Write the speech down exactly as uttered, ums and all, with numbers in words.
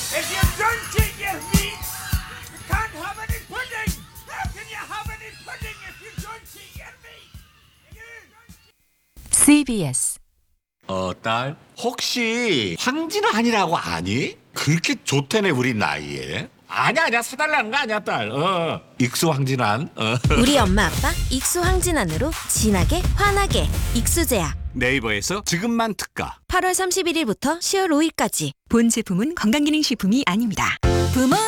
If you don't eat your meat, you can't have any pudding. How can you have any pudding if you don't eat your meat? 씨비에스 어, 딸, 혹시 황진환이라고 아니? 그렇게 좋다네 우리 나이에. 아니야, 아니야, 사달라는 거 아니야, 딸. 어, 익수 황진환. 어. 우리 엄마 아빠 익수 황진환으로 진하게 환하게 익수제약. 네이버에서 지금만 특가. 팔월 삼십일일부터 시월 오일까지. 본 제품은 건강기능식품이 아닙니다. 부모